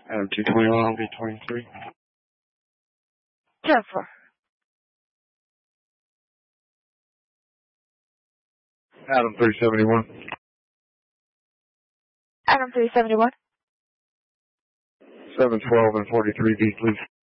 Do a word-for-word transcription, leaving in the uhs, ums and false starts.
Adam two twenty-one, B twenty-three. ten four. Adam three seventy-one. Adam three seventy-one. seven twelve and forty-three B, please.